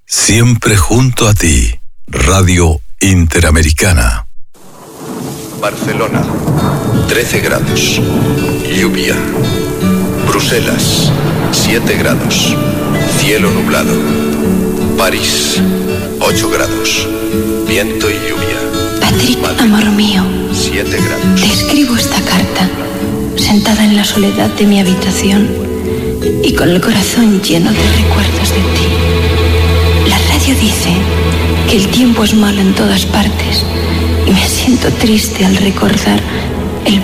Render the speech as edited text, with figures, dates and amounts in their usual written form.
Siempre junto a ti. Radio Interamericana. Barcelona, 13 grados. Lluvia. Bruselas, 7 grados. Cielo nublado. París, 8 grados. Viento y lluvia. Patrick, Madrid, amor mío, 7 grados. te escribo esta carta, sentada en la soledad de mi habitación y con el corazón lleno de recuerdos de ti. La radio dice que el tiempo es malo en todas partes y me siento triste al recordar